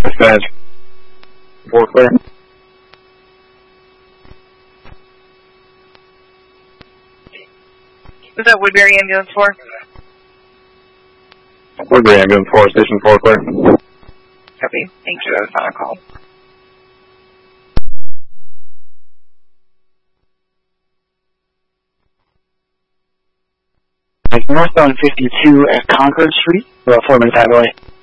Dispatch. 4 clear. Was that Woodbury Ambulance 4? Woodbury Ambulance 4, Station 4 clear. Copy. Thank you. I was on a call. Northbound 52 at Concord Street, about 4 minutes out of the way.